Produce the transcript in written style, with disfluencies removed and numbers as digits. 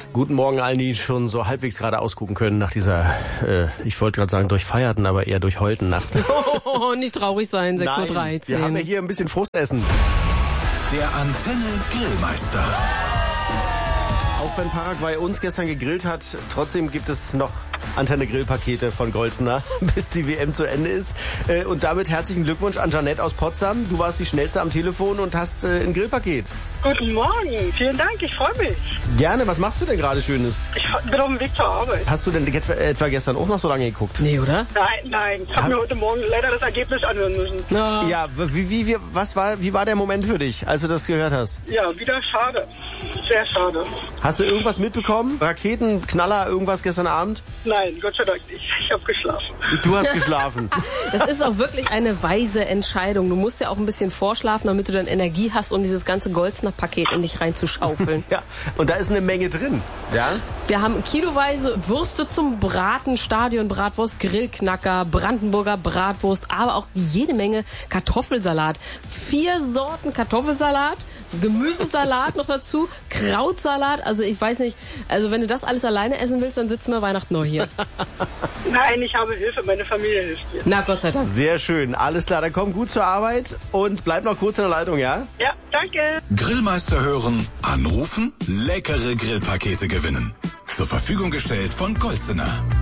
Guten Morgen allen, die schon so halbwegs gerade ausgucken können nach dieser, ich wollte gerade sagen durchfeierten, aber eher durchheulten Nacht. Oh, nicht traurig sein, 6:13 Uhr. Wir haben ja hier ein bisschen Frustessen. Der Antenne Grillmeister. Auch wenn Paraguay uns gestern gegrillt hat, trotzdem gibt es noch Antenne-Grillpakete von Golzner, bis die WM zu Ende ist. Und damit herzlichen Glückwunsch an Janette aus Potsdam. Du warst die Schnellste am Telefon und hast ein Grillpaket. Guten Morgen, vielen Dank, ich freue mich. Gerne, was machst du denn gerade Schönes? Ich bin auf dem Weg zur Arbeit. Hast du denn etwa gestern auch noch so lange geguckt? Nee, oder? Nein, ich habe mir heute Morgen leider das Ergebnis anhören müssen. No. Ja, wie war der Moment für dich, als du das gehört hast? Ja, wieder schade. Sehr schade. Hast du irgendwas mitbekommen? Raketen, Knaller, irgendwas gestern Abend? Nein, Gott sei Dank nicht. Ich habe geschlafen. Du hast geschlafen. Das ist auch wirklich eine weise Entscheidung. Du musst ja auch ein bisschen vorschlafen, damit du dann Energie hast, um dieses ganze Golzner-Paket in dich reinzuschaufeln. Ja, und da ist eine Menge drin. Ja? Wir haben kiloweise Würste zum Braten, Stadionbratwurst, Grillknacker, Brandenburger Bratwurst, aber auch jede Menge Kartoffelsalat. 4 Sorten Kartoffelsalat, Gemüsesalat noch dazu, Krautsalat. Also ich weiß nicht, also wenn du das alles alleine essen willst, dann sitzen wir Weihnachten noch hier. Nein, ich habe Hilfe, meine Familie hilft mir. Na, Gott sei Dank. Sehr schön, alles klar, dann komm gut zur Arbeit und bleib noch kurz in der Leitung, ja? Ja, danke. Grillmeister hören, anrufen, leckere Grillpakete gewinnen. Zur Verfügung gestellt von Golzner.